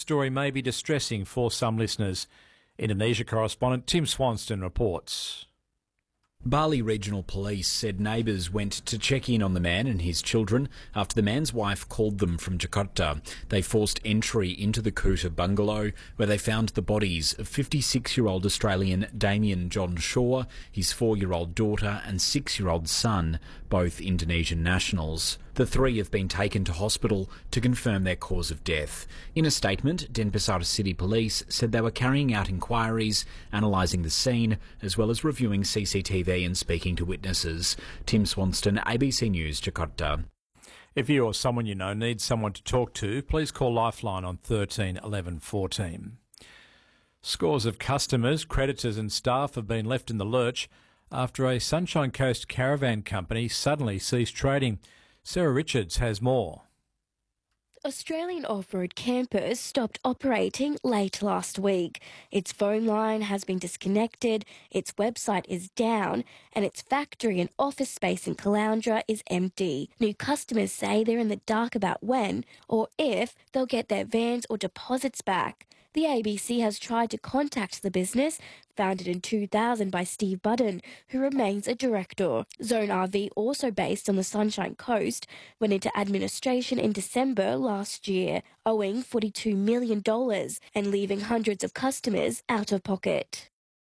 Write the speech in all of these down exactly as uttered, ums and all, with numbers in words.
story may be distressing for some listeners. Indonesia correspondent Tim Swanston reports. Bali Regional Police said neighbours went to check in on the man and his children after the man's wife called them from Jakarta. They forced entry into the Kuta bungalow, where they found the bodies of fifty-six-year-old Australian Damien John Shaw, his four-year-old daughter and six-year-old son, both Indonesian nationals. The three have been taken to hospital to confirm their cause of death. In a statement, Denpasar City Police said they were carrying out inquiries, analysing the scene, as well as reviewing C C T V and speaking to witnesses. Tim Swanston, A B C News, Jakarta. If you or someone you know needs someone to talk to, please call Lifeline on thirteen eleven fourteen. Scores of customers, creditors and staff have been left in the lurch after a Sunshine Coast caravan company suddenly ceased trading. Sarah Richards has more. Australian Off-Road Campers stopped operating late last week. Its phone line has been disconnected, its website is down, and its factory and office space in Caloundra is empty. New customers say they're in the dark about when or if they'll get their vans or deposits back. The A B C has tried to contact the business, founded in two thousand by Steve Budden, who remains a director. Zone R V, also based on the Sunshine Coast, went into administration in December last year, owing forty-two million dollars and leaving hundreds of customers out of pocket.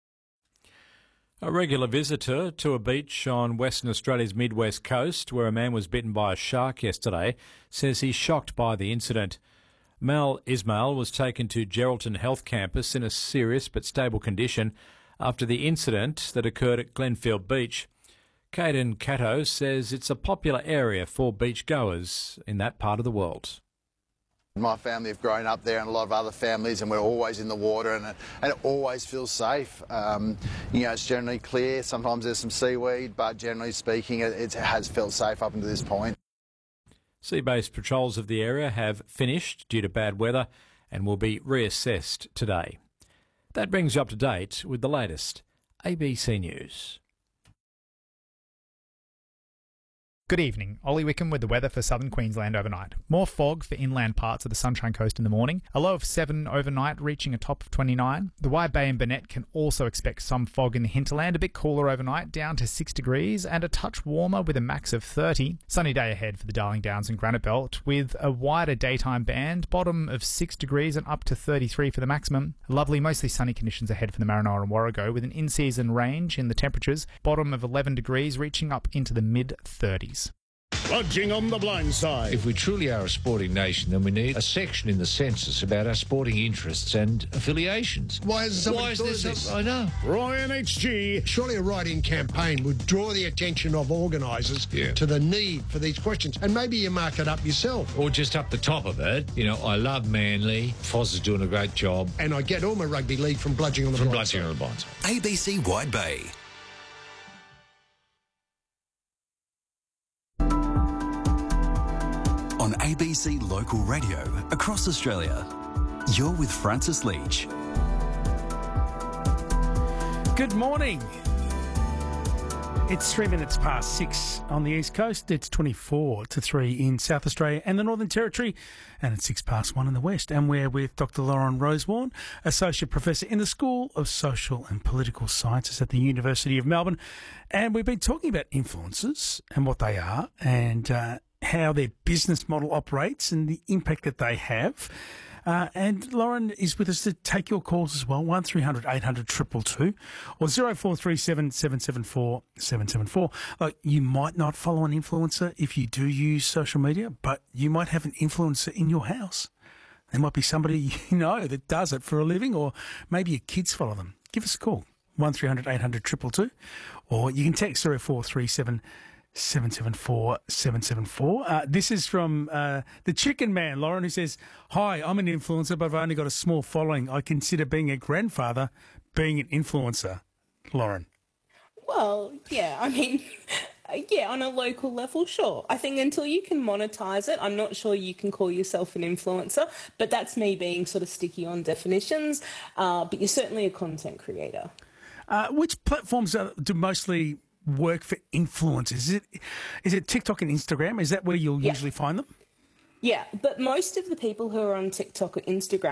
A regular visitor to a beach on Western Australia's mid-west coast, where a man was bitten by a shark yesterday, says he's shocked by the incident. Mal Ismail was taken to Geraldton Health Campus in a serious but stable condition after the incident that occurred at Glenfield Beach. Caden Cato says it's a popular area for beachgoers in that part of the world. My family have grown up there and a lot of other families, and we're always in the water, and it, and it always feels safe. Um, you know, it's generally clear. Sometimes there's some seaweed, but generally speaking, it, it has felt safe up until this point. Sea-based patrols of the area have finished due to bad weather and will be reassessed today. That brings you up to date with the latest A B C News. Good evening. Ollie Wickham with the weather for southern Queensland overnight. More fog for inland parts of the Sunshine Coast in the morning. A low of seven overnight, reaching a top of twenty-nine. The Wide Bay and Burnett can also expect some fog in the hinterland. A bit cooler overnight, down to six degrees, and a touch warmer with a max of thirty. Sunny day ahead for the Darling Downs and Granite Belt, with a wider daytime band. Bottom of six degrees and up to thirty-three for the maximum. Lovely, mostly sunny conditions ahead for the Maranoa and Warrego, with an in-season range in the temperatures. Bottom of eleven degrees, reaching up into the mid-thirties. Bludging on the blind side. If we truly are a sporting nation, then we need a section in the census about our sporting interests and affiliations. Why is there Why is there this? some, I know. Roy N H G. Surely a write-in campaign would draw the attention of organisers Yeah. to the need for these questions, and maybe you mark it up yourself. Or just up the top of it, you know, I love Manly. Foz is doing a great job. And I get all my rugby league from bludging on the From blind bludging side. on the blind side. A B C Wide Bay. On A B C Local Radio across Australia, you're with Francis Leach. Good morning. It's three minutes past six on the East Coast. It's twenty-four to three in South Australia and the Northern Territory. And it's six past one in the West. And we're with Doctor Lauren Rosewarne, Associate Professor in the School of Social and Political Sciences at the University of Melbourne. And we've been talking about influencers and what they are and uh, how their business model operates and the impact that they have. Uh, and Lauren is with us to take your calls as well, one three hundred eight hundred two two two or zero four three seven seven seven four seven seven four. Like, you might not follow an influencer if you do use social media, but you might have an influencer in your house. There might be somebody you know that does it for a living, or maybe your kids follow them. Give us a call, one three hundred eight hundred two two two, or you can text zero four three seven seven seven four seven seven four. Uh, this is from uh, the Chicken Man, Lauren, who says, "Hi, I'm an influencer, but I've only got a small following. I consider being a grandfather being an influencer." Lauren. Well, yeah, I mean, yeah, on a local level, sure. I think until you can monetize it, I'm not sure you can call yourself an influencer, but that's me being sort of sticky on definitions. Uh, but you're certainly a content creator. Uh, which platforms are, do mostly work for influencers? Is it is it TikTok and Instagram? Is that where you'll Yeah. usually find them? Yeah, but most of the people who are on TikTok or Instagram